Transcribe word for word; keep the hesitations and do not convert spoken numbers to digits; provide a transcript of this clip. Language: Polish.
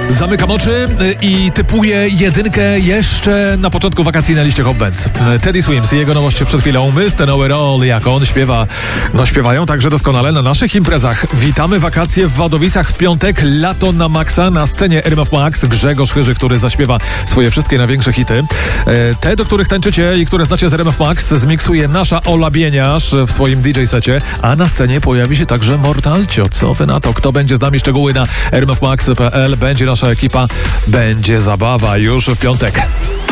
Zamykam oczy i typuję jedynkę jeszcze na początku wakacji na liście Hot Bands. Teddy Swims i jego nowość przed chwilą My Know It All, jak on śpiewa, no śpiewają także doskonale na naszych imprezach. Witamy wakacje w Wadowicach w piątek, lato na maksa, na scenie R M F Max Grzegorz Chyży, który zaśpiewa swoje wszystkie największe hity. Te, do których tańczycie i które znacie z R M F Max, zmiksuje nasza Ola Bieniasz w swoim D J secie, a na scenie pojawi się także Mortalcio. Co wy na to? Kto będzie z nami? Szczegóły na r m f max kropka p l. Będzie nasza ekipa, będzie zabawa już w piątek.